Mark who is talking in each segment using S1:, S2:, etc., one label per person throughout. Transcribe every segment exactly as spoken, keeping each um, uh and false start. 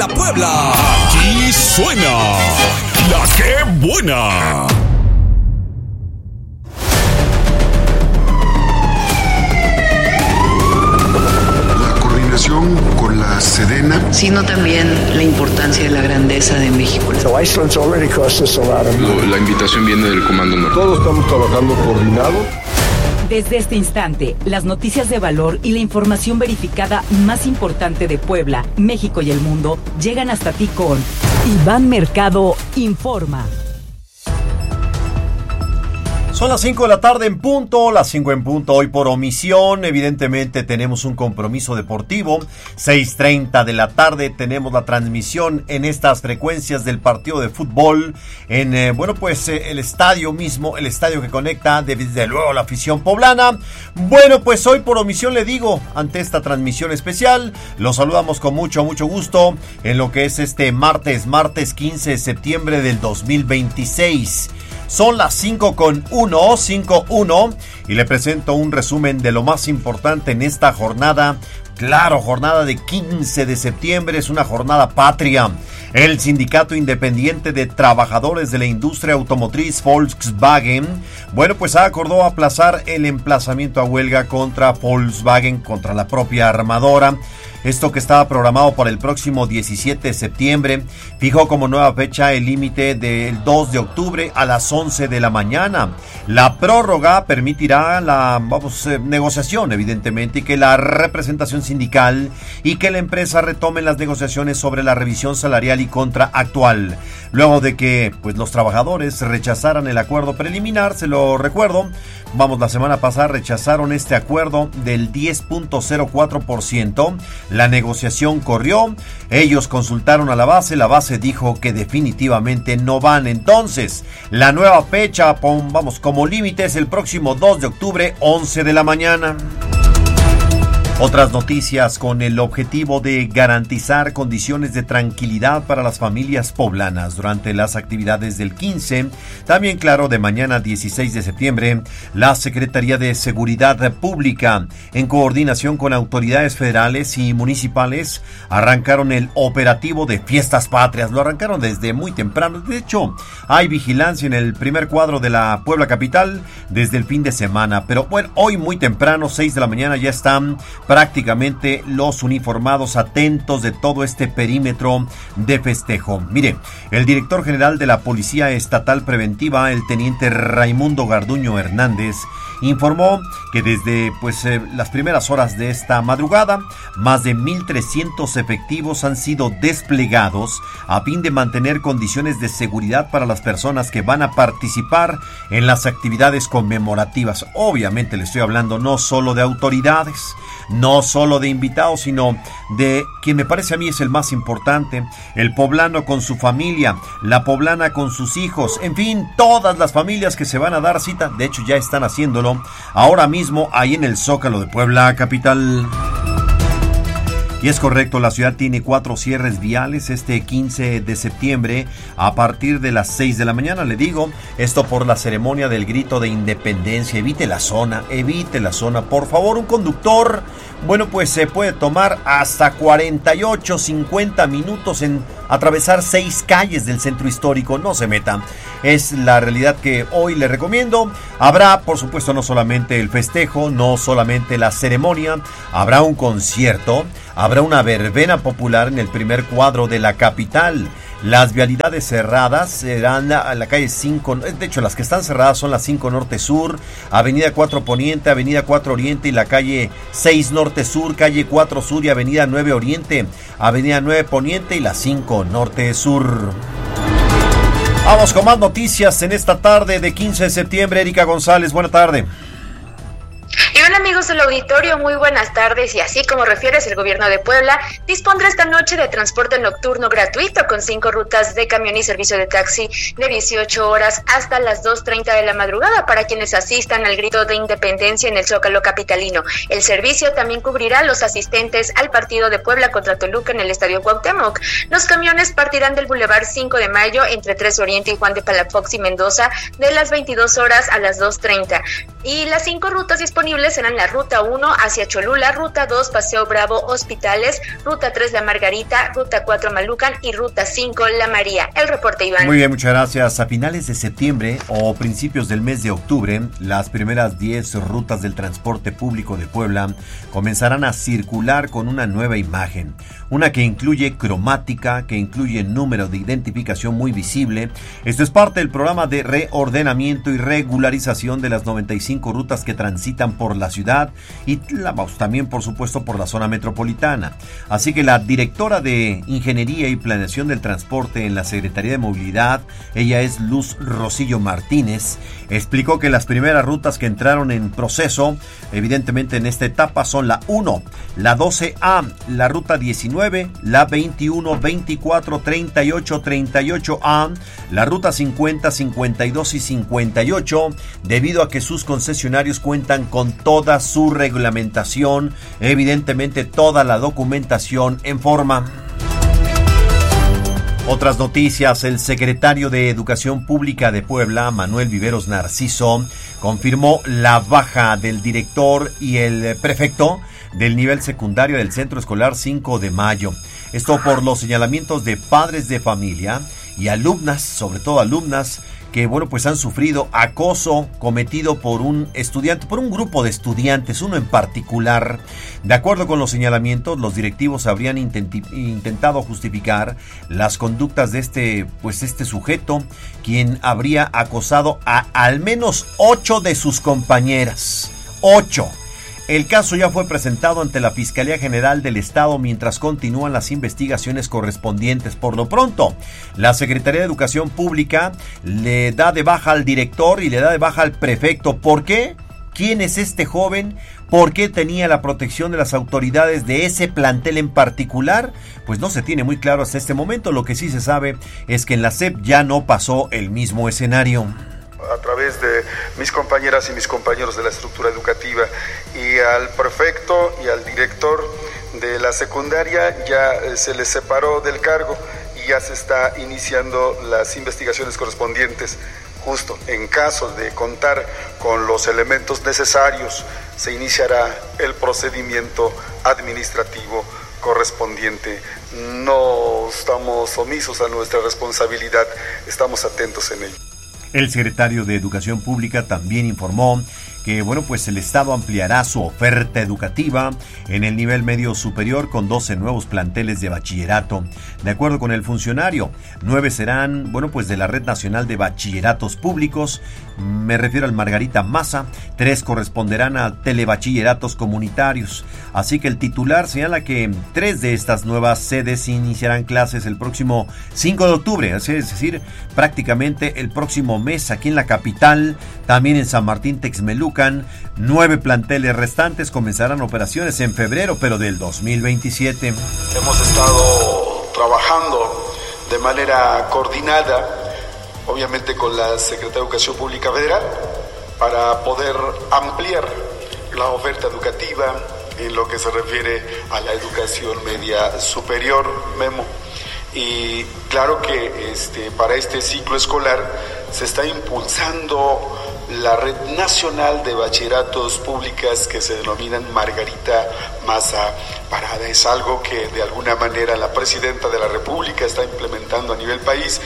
S1: la Puebla. Aquí suena La Que Buena.
S2: Con la Sedena,
S3: sino también la importancia de la grandeza de México.
S4: So Iceland's already cost us a lot of money.
S5: La invitación viene del Comando Norte.
S6: Todos estamos trabajando coordinado.
S7: Desde este instante, las noticias de valor y la información verificada más importante de Puebla, México y el mundo llegan hasta ti con Iván Mercado Informa.
S8: Son las cinco de la tarde en punto, las cinco en punto hoy por omisión. Evidentemente tenemos un compromiso deportivo. seis treinta de la tarde tenemos la transmisión en estas frecuencias del partido de fútbol. En, eh, bueno, pues eh, el estadio mismo, el estadio que conecta desde luego la afición poblana. Bueno, pues hoy por omisión le digo, ante esta transmisión especial, los saludamos con mucho, mucho gusto en lo que es este martes, martes quince de septiembre del dos mil veintiséis. Son las cinco con uno, cinco uno, y le presento un resumen de lo más importante en esta jornada. Claro, jornada de quince de septiembre, es una jornada patria. El Sindicato Independiente de Trabajadores de la Industria Automotriz Volkswagen, bueno, pues acordó aplazar el emplazamiento a huelga contra Volkswagen, contra la propia armadora. Esto que estaba programado para el próximo diecisiete de septiembre, fijó como nueva fecha el límite del dos de octubre a las once de la mañana. La prórroga permitirá la vamos, eh, negociación, evidentemente, y que la representación sindical y que la empresa retome las negociaciones sobre la revisión salarial y contractual. Luego de que pues, los trabajadores rechazaran el acuerdo preliminar, se lo recuerdo, vamos, la semana pasada rechazaron este acuerdo del diez punto cero cuatro por ciento. La negociación corrió, ellos consultaron a la base, la base dijo que definitivamente no van. Entonces, la nueva fecha, vamos, como límite es el próximo dos de octubre, once de la mañana. Otras noticias con el objetivo de garantizar condiciones de tranquilidad para las familias poblanas durante las actividades del quince, también claro de mañana dieciséis de septiembre, la Secretaría de Seguridad Pública, en coordinación con autoridades federales y municipales, arrancaron el operativo de Fiestas Patrias. Lo arrancaron desde muy temprano. De hecho, hay vigilancia en el primer cuadro de la Puebla capital desde el fin de semana, pero bueno, hoy muy temprano, seis de la mañana, ya están prácticamente los uniformados atentos de todo este perímetro de festejo. Mire, el director general de la Policía Estatal Preventiva, el teniente Raimundo Garduño Hernández, informó que desde pues eh, las primeras horas de esta madrugada, más de mil trescientos efectivos han sido desplegados a fin de mantener condiciones de seguridad para las personas que van a participar en las actividades conmemorativas. Obviamente le estoy hablando no solo de autoridades, no solo de invitados, sino de quien me parece a mí es el más importante, el poblano con su familia, la poblana con sus hijos, en fin, todas las familias que se van a dar cita. De hecho ya están haciéndolo ahora mismo ahí en el Zócalo de Puebla capital. Y es correcto, la ciudad tiene cuatro cierres viales este quince de septiembre a partir de las seis de la mañana, le digo, esto por la ceremonia del grito de independencia. Evite la zona, evite la zona, por favor. Un conductor, bueno, pues se puede tomar hasta cuarenta y ocho, cincuenta minutos en atravesar seis calles del centro histórico. No se meta, es la realidad que hoy le recomiendo. Habrá, por supuesto, no solamente el festejo, no solamente la ceremonia, habrá un concierto, habrá una verbena popular en el primer cuadro de la capital. Las vialidades cerradas serán a la calle cinco, de hecho las que están cerradas son las cinco Norte Sur, Avenida cuatro Poniente, Avenida cuatro Oriente y la calle seis Norte Sur, calle cuatro Sur y Avenida nueve Oriente, Avenida nueve Poniente y la cinco Norte Sur. Vamos con más noticias en esta tarde de quince de septiembre. Erika González, buena tarde.
S9: Y hola amigos del auditorio, muy buenas tardes. Y así como refieres, el gobierno de Puebla dispondrá esta noche de transporte nocturno gratuito con cinco rutas de camión y servicio de taxi de dieciocho horas hasta las dos treinta de la madrugada para quienes asistan al grito de independencia en el Zócalo capitalino. El servicio también cubrirá a los asistentes al partido de Puebla contra Toluca en el Estadio Cuauhtémoc. Los camiones partirán del Boulevard cinco de mayo entre tres Oriente y Juan de Palafox y Mendoza de las veintidós horas a las dos treinta. Y las cinco rutas disponibles serán la Ruta uno hacia Cholula, Ruta dos Paseo Bravo Hospitales, Ruta tres La Margarita, Ruta cuatro Malucan y Ruta cinco La María. El reporte, Iván.
S8: Muy bien, muchas gracias. A finales de septiembre o principios del mes de octubre, las primeras diez rutas del transporte público de Puebla comenzarán a circular con una nueva imagen, una que incluye cromática, que incluye número de identificación muy visible. Esto es parte del programa de reordenamiento y regularización de las noventa y cinco rutas que transitan por la ciudad y la, también, por supuesto, por la zona metropolitana. Así que la directora de Ingeniería y Planeación del Transporte en la Secretaría de Movilidad, ella es Luz Rosillo Martínez, explicó que las primeras rutas que entraron en proceso, evidentemente en esta etapa, son la uno, la doce A, la ruta diecinueve, la veintiuno, veinticuatro, treinta y ocho, treinta y ocho A, la ruta cincuenta, cincuenta y dos y cincuenta y ocho, debido a que sus concesionarios cuentan con toda su reglamentación, evidentemente toda la documentación en forma. Otras noticias: el secretario de Educación Pública de Puebla, Manuel Viveros Narciso, confirmó la baja del director y el prefecto del nivel secundario del Centro Escolar cinco de mayo. Esto por los señalamientos de padres de familia y alumnas, sobre todo alumnas, que bueno, pues han sufrido acoso cometido por un estudiante, por un grupo de estudiantes, uno en particular. De acuerdo con los señalamientos, los directivos habrían intenti- intentado justificar las conductas de este, pues este sujeto, quien habría acosado a al menos ocho de sus compañeras. Ocho. El caso ya fue presentado ante la Fiscalía General del Estado mientras continúan las investigaciones correspondientes. Por lo pronto, la Secretaría de Educación Pública le da de baja al director y le da de baja al prefecto. ¿Por qué? ¿Quién es este joven? ¿Por qué tenía la protección de las autoridades de ese plantel en particular? Pues no se tiene muy claro hasta este momento. Lo que sí se sabe es que en la S E P ya no pasó el mismo escenario.
S2: A través de mis compañeras y mis compañeros de la estructura educativa y al prefecto y al director de la secundaria ya se les separó del cargo y ya se está iniciando las investigaciones correspondientes. Justo en caso de contar con los elementos necesarios, se iniciará el procedimiento administrativo correspondiente. No estamos omisos a nuestra responsabilidad, estamos atentos en ello.
S8: El secretario de Educación Pública también informó que bueno, pues el Estado ampliará su oferta educativa en el nivel medio superior con doce nuevos planteles de bachillerato. De acuerdo con el funcionario, nueve serán, bueno, pues de la Red Nacional de Bachilleratos Públicos, me refiero al Margarita Maza, tres corresponderán a telebachilleratos comunitarios. Así que el titular señala que tres de estas nuevas sedes iniciarán clases el próximo cinco de octubre, es decir, prácticamente el próximo mes aquí en la capital, también en San Martín Texmelucan. Nueve planteles restantes comenzarán operaciones en febrero, pero del dos mil veintisiete.
S2: Hemos estado trabajando de manera coordinada, obviamente con la Secretaría de Educación Pública Federal, para poder ampliar la oferta educativa en lo que se refiere a la educación media superior, Memo. Y claro que este, para este ciclo escolar se está impulsando la Red Nacional de Bachilleratos Públicas que se denominan Margarita Maza Parada. Es algo que de alguna manera la Presidenta de la República está implementando a nivel país.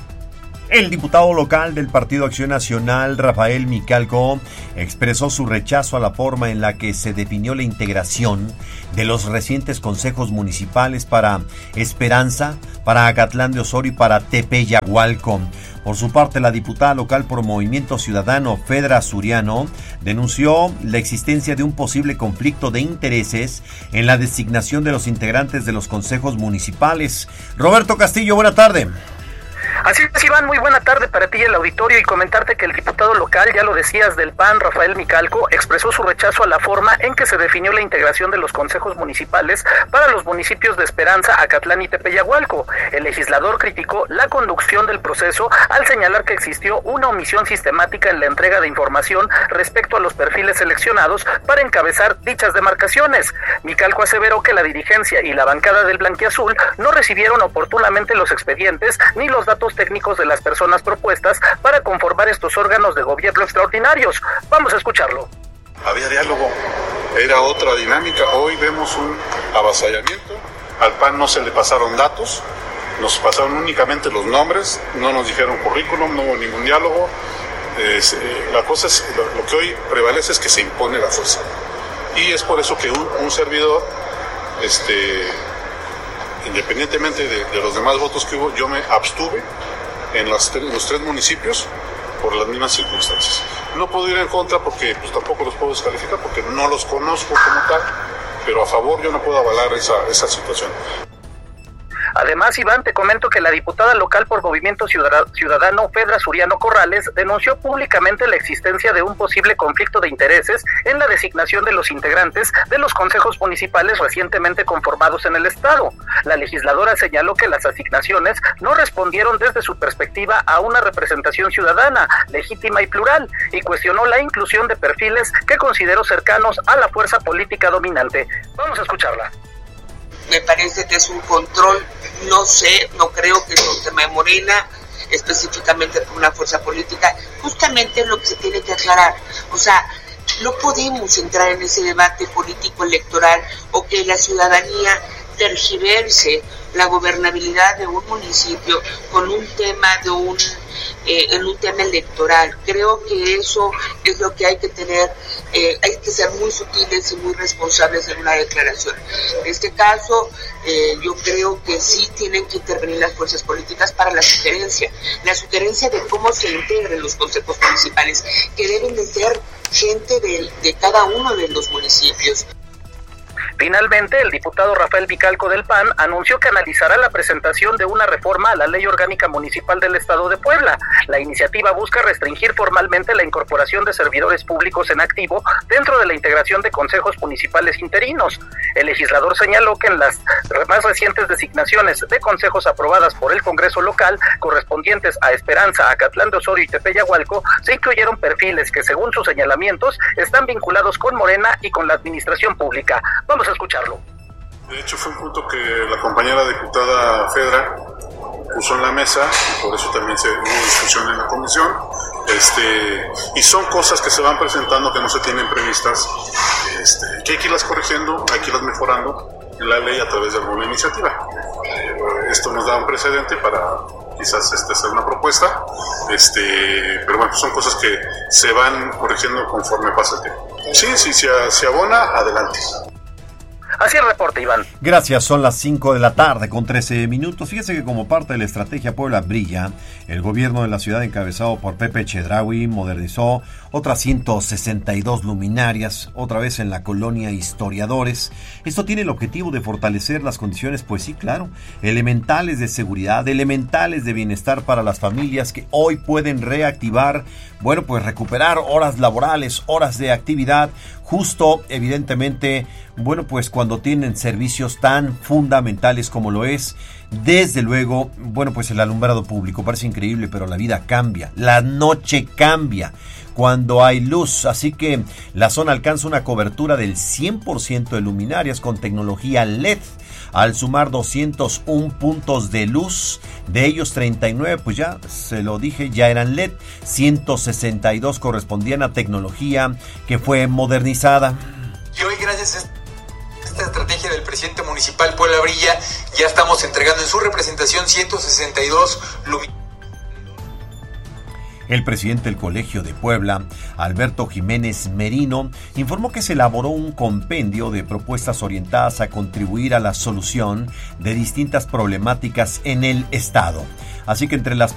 S8: El diputado local del Partido Acción Nacional, Rafael Micalco, expresó su rechazo a la forma en la que se definió la integración de los recientes consejos municipales para Esperanza, para Acatlán de Osorio y para Tepeyagualco. Por su parte, la diputada local por Movimiento Ciudadano, Fedra Suriano, denunció la existencia de un posible conflicto de intereses en la designación de los integrantes de los consejos municipales. Roberto Castillo, buena tarde.
S10: Así es, Iván, muy buena tarde para ti y el auditorio, y comentarte que el diputado local, ya lo decías, del P A N, Rafael Micalco, expresó su rechazo a la forma en que se definió la integración de los consejos municipales para los municipios de Esperanza, Acatlán y Tepeyagualco. El legislador criticó la conducción del proceso al señalar que existió una omisión sistemática en la entrega de información respecto a los perfiles seleccionados para encabezar dichas demarcaciones. Micalco aseveró que la dirigencia y la bancada del Blanquiazul no recibieron oportunamente los expedientes ni los datos técnicos de las personas propuestas para conformar estos órganos de gobierno extraordinarios. Vamos a escucharlo.
S11: Había diálogo, era otra dinámica. Hoy vemos un avasallamiento. Al P A N no se le pasaron datos, nos pasaron únicamente los nombres, no nos dijeron currículum, no hubo ningún diálogo. Es, eh, la cosa es, lo, lo que hoy prevalece es que se impone la fuerza. Y es por eso que un, un servidor, este, independientemente de, de los demás votos que hubo, yo me abstuve en, las, en los tres municipios por las mismas circunstancias. No puedo ir en contra porque pues, tampoco los puedo descalificar porque no los conozco como tal, pero a favor yo no puedo avalar esa, esa situación.
S10: Además, Iván, te comento que la diputada local por Movimiento Ciudadano, Fedra Suriano Corrales, denunció públicamente la existencia de un posible conflicto de intereses en la designación de los integrantes de los consejos municipales recientemente conformados en el estado. La legisladora señaló que las asignaciones no respondieron desde su perspectiva a una representación ciudadana, legítima y plural, y cuestionó la inclusión de perfiles que consideró cercanos a la fuerza política dominante. Vamos a escucharla.
S12: Me parece que es un control, no sé, no creo que es un tema de Morena, específicamente por una fuerza política, justamente es lo que se tiene que aclarar. O sea, no podemos entrar en ese debate político electoral o que la ciudadanía tergiverse la gobernabilidad de un municipio con un tema de un eh, en un tema electoral. Creo que eso es lo que hay que tener, eh, hay que ser muy sutiles y muy responsables en una declaración. En este caso, eh, yo creo que sí tienen que intervenir las fuerzas políticas para la sugerencia, la sugerencia de cómo se integren los consejos municipales, que deben de ser gente de, de cada uno de los municipios.
S10: Finalmente, el diputado Rafael Micalco del P A N anunció que analizará la presentación de una reforma a la Ley Orgánica Municipal del Estado de Puebla. La iniciativa busca restringir formalmente la incorporación de servidores públicos en activo dentro de la integración de consejos municipales interinos. El legislador señaló que en las más recientes designaciones de consejos aprobadas por el Congreso local, correspondientes a Esperanza, Acatlán de Osorio y Tepeyahualco, se incluyeron perfiles que, según sus señalamientos, están vinculados con Morena y con la administración pública. Vamos a escucharlo.
S11: De hecho, fue un punto que la compañera diputada Fedra puso en la mesa y por eso también se hubo discusión en la comisión. Este, y son cosas que se van presentando que no se tienen previstas, este, que hay que irlas corrigiendo, hay que irlas mejorando en la ley a través de alguna iniciativa. Eh, esto nos da un precedente para quizás este, hacer una propuesta, este, pero bueno, son cosas que se van corrigiendo conforme pasa el tiempo. Sí, sí, se, se abona, adelante.
S10: Así el reporte, Iván.
S8: Gracias, son las cinco de la tarde con trece minutos. Fíjese que como parte de la estrategia Puebla Brilla, el gobierno de la ciudad encabezado por Pepe Chedraui modernizó otras ciento sesenta y dos luminarias, otra vez en la colonia Historiadores. Esto tiene el objetivo de fortalecer las condiciones, pues sí, claro, elementales de seguridad, elementales de bienestar para las familias que hoy pueden reactivar, bueno, pues recuperar horas laborales, horas de actividad, justo, evidentemente, bueno, pues cuando tienen servicios tan fundamentales como lo es, desde luego, bueno, pues el alumbrado público. Parece increíble, pero la vida cambia, la noche cambia cuando hay luz, así que la zona alcanza una cobertura del cien por ciento de luminarias con tecnología L E D, al sumar doscientos uno puntos de luz, de ellos treinta y nueve, pues ya se lo dije, ya eran L E D, ciento sesenta y dos correspondían a tecnología que fue modernizada.
S13: Y hoy, gracias a esta estrategia del presidente municipal Puebla Brilla, ya estamos entregando en su representación ciento sesenta y dos luminarias.
S8: El presidente del Colegio de Puebla, Alberto Jiménez Merino, informó que se elaboró un compendio de propuestas orientadas a contribuir a la solución de distintas problemáticas en el estado. Así que entre las